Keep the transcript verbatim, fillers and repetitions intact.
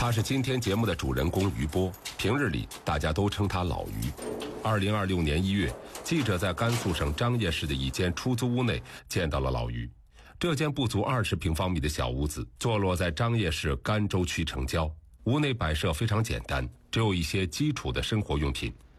他是今天节目的主人公于波，平日里大家都称他老于。二零二六年一月，记者在甘肃省张掖市的一间出租屋内见到了老于。这间不足二十平方米的小屋子坐落在张掖市甘州区城郊，屋内摆设非常简单，只有一些基础的生活用品，